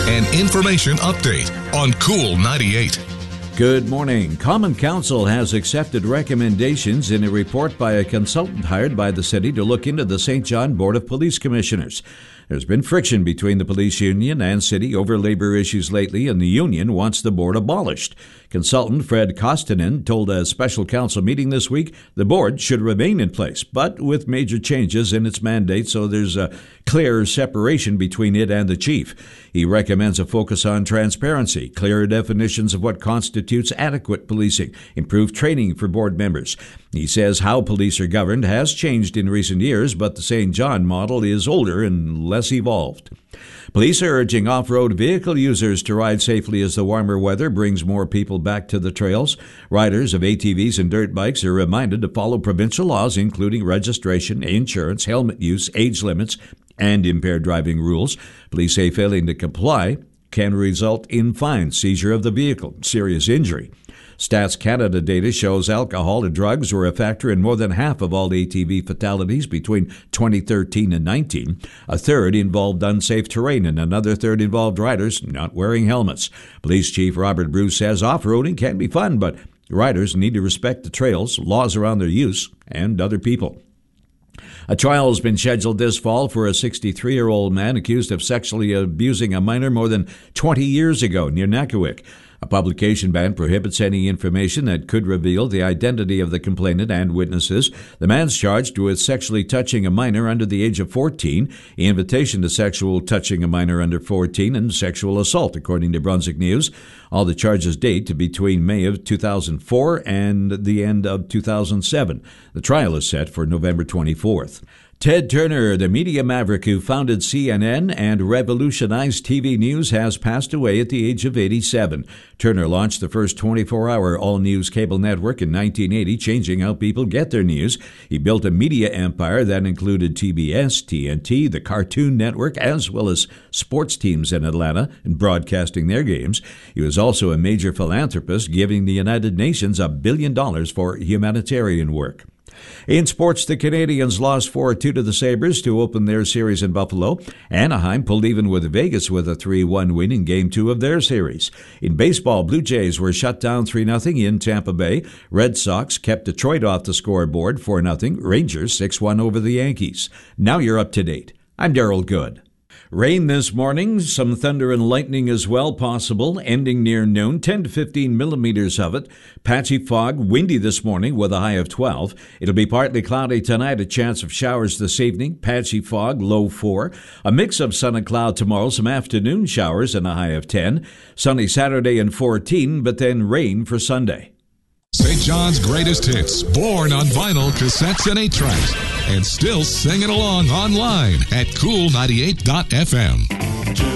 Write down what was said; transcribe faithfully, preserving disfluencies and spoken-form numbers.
an information update on Cool ninety-eight. Good morning. Common Council has accepted recommendations in a report by a consultant hired by the city to look into the Saint John Board of Police Commissioners. There's been friction between the police union and city over labor issues lately, and the union wants the board abolished. Consultant Fred Kostanen told a special council meeting this week the board should remain in place, but with major changes in its mandate so there's a clear separation between it and the chief. He recommends a focus on transparency, clearer definitions of what constitutes adequate policing, improved training for board members. He says how police are governed has changed in recent years, but the Saint John model is older and less evolved. Police are urging off-road vehicle users to ride safely as the warmer weather brings more people back to the trails. Riders of A T Vs and dirt bikes are reminded to follow provincial laws, including registration, insurance, helmet use, age limits, and impaired driving rules. Police say failing to comply can result in fines, seizure of the vehicle, serious injury. Stats Canada data shows alcohol and drugs were a factor in more than half of all A T V fatalities between twenty thirteen and nineteen. A third involved unsafe terrain and another third involved riders not wearing helmets. Police Chief Robert Bruce says off-roading can be fun, but riders need to respect the trails, laws around their use, and other people. A trial has been scheduled this fall for a sixty-three-year-old man accused of sexually abusing a minor more than twenty years ago near Nakawik. A publication ban prohibits any information that could reveal the identity of the complainant and witnesses. The man's charged with sexually touching a minor under the age of fourteen, invitation to sexual touching a minor under fourteen, and sexual assault, according to Brunswick News. All the charges date to between May of two thousand four and the end of two thousand seven. The trial is set for November twenty-fourth. Ted Turner, the media maverick who founded C N N and revolutionized T V news, has passed away at the age of eighty-seven. Turner launched the first twenty-four hour all-news cable network in nineteen eighty, changing how people get their news. He built a media empire that included T B S, T N T, the Cartoon Network, as well as sports teams in Atlanta and broadcasting their games. He was also a major philanthropist, giving the United Nations a billion dollars for humanitarian work. In sports, the Canadians lost four two to the Sabres to open their series in Buffalo. Anaheim pulled even with Vegas with a three one win in Game two of their series. In baseball, Blue Jays were shut down three nothing in Tampa Bay. Red Sox kept Detroit off the scoreboard four nothing. Rangers six one over the Yankees. Now you're up to date. I'm Daryl Good. Rain this morning, some thunder and lightning as well possible, ending near noon, ten to fifteen millimeters of it. Patchy fog, windy this morning with a high of twelve. It'll be partly cloudy tonight, a chance of showers this evening. Patchy fog, low four. A mix of sun and cloud tomorrow, some afternoon showers and a high of ten. Sunny Saturday and fourteen, but then rain for Sunday. Saint John's greatest hits, born on vinyl, cassettes, and eight tracks, and still singing along online at cool ninety-eight dot f m.